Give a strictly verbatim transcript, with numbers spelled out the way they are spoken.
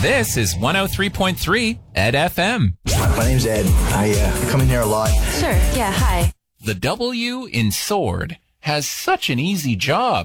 This is one oh three point three Ed F M. My name's Ed. I uh, come in here a lot. Sure, yeah, hi. The W in Sword has such an easy job.